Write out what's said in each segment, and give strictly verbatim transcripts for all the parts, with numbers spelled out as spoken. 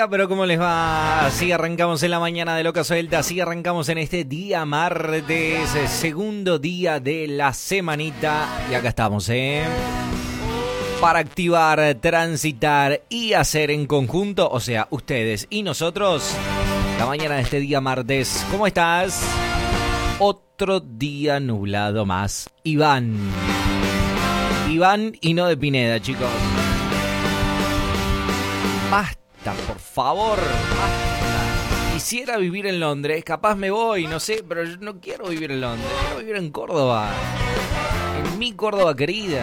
día, pero ¿cómo les va? Así arrancamos en la mañana de Loca Suelta, así arrancamos en este día martes, segundo día de la semanita. Y acá estamos, ¿eh? Para activar, transitar y hacer en conjunto, o sea, ustedes y nosotros, la mañana de este día martes. ¿Cómo estás? Otro día nublado más. Iván. Iván y no de Pineda, chicos. Basta, por favor, basta. Quisiera vivir en Londres, capaz me voy, no sé, pero yo no quiero vivir en Londres, quiero vivir en Córdoba, en mi Córdoba querida.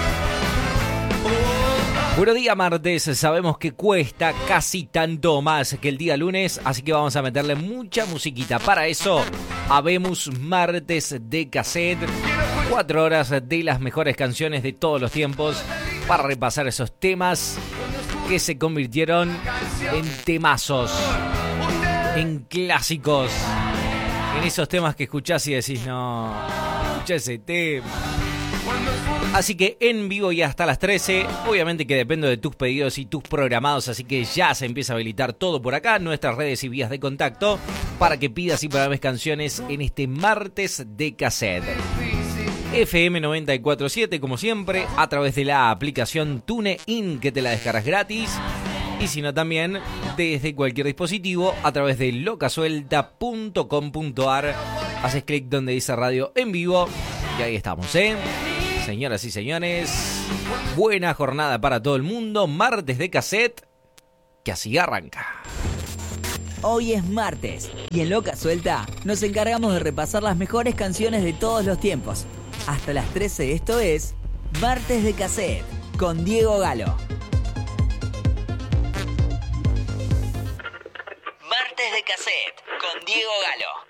Buenos días, martes, sabemos que cuesta casi tanto más que el día lunes, así que vamos a meterle mucha musiquita. Para eso, habemos martes de cassette, cuatro horas de las mejores canciones de todos los tiempos, para repasar esos temas que se convirtieron en temazos, en clásicos, en esos temas que escuchás y decís, no, escucha ese tema. Así que en vivo y hasta las trece, obviamente que dependo de tus pedidos y tus programados, así que ya se empieza a habilitar todo por acá, nuestras redes y vías de contacto, para que pidas y programes canciones en este martes de cassette. F M noventa y cuatro punto siete, como siempre, a través de la aplicación TuneIn, que te la descargas gratis. Y si no, también desde cualquier dispositivo, a través de locasuelta punto com punto a r. Haces clic donde dice radio en vivo y ahí estamos, ¿eh? Señoras y señores, buena jornada para todo el mundo. Martes de cassette, que así arranca. Hoy es martes y en Loca Suelta nos encargamos de repasar las mejores canciones de todos los tiempos. Hasta las trece, esto es Martes de Cassette con Diego Galo. Martes de Cassette con Diego Galo.